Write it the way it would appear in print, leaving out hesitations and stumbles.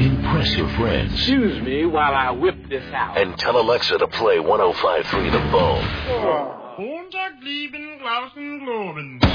Impress your friends. Excuse me while I whip this out. And tell Alexa to play 105.3 The Bone. Montag, lieben, Glauben, Globen.